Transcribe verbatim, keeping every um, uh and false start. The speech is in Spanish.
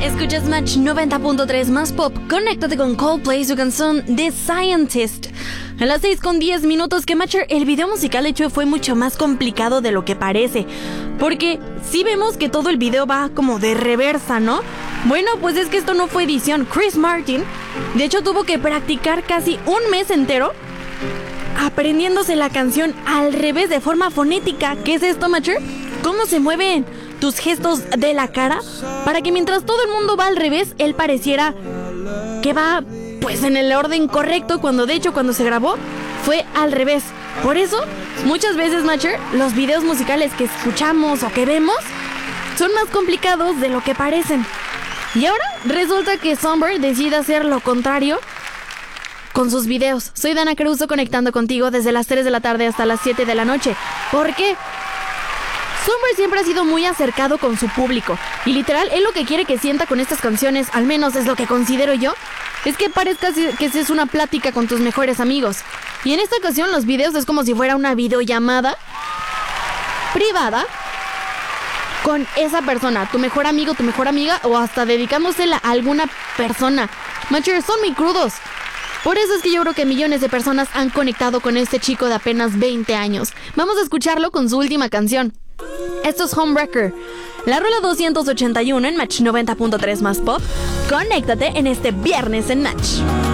Escuchas Match noventa punto tres más pop. Conéctate con Coldplay, su canción The Scientist. A las seis con diez minutos que Matcher, el video musical hecho fue mucho más complicado de lo que parece. Porque sí vemos que todo el video va como de reversa, ¿no? Bueno, pues es que esto no fue edición. Chris Martin, de hecho, tuvo que practicar casi un mes entero aprendiéndose la canción al revés de forma fonética. ¿Qué es esto, Matcher? ¿Cómo se mueven tus gestos de la cara para que mientras todo el mundo va al revés, él pareciera que va pues en el orden correcto, cuando de hecho cuando se grabó fue al revés? Por eso, muchas veces, Matcher, los videos musicales que escuchamos o que vemos son más complicados de lo que parecen. Y ahora resulta que Somber decide hacer lo contrario con sus videos. Soy Dana Caruso, conectando contigo desde las tres de la tarde hasta las siete de la noche. ¿Por qué? Somber siempre ha sido muy acercado con su público. Y literal, él lo que quiere que sienta con estas canciones, al menos es lo que considero yo, es que parezca que es una plática con tus mejores amigos. Y en esta ocasión los videos es como si fuera una videollamada privada con esa persona, tu mejor amigo, tu mejor amiga, o hasta dedicándosela a alguna persona. Matcher, son muy crudos. Por eso es que yo creo que millones de personas han conectado con este chico de apenas veinte años. Vamos a escucharlo con su última canción. Esto es Homewrecker, la rola doscientos ochenta y uno en Match noventa punto tres más pop. Conéctate en este viernes en Match.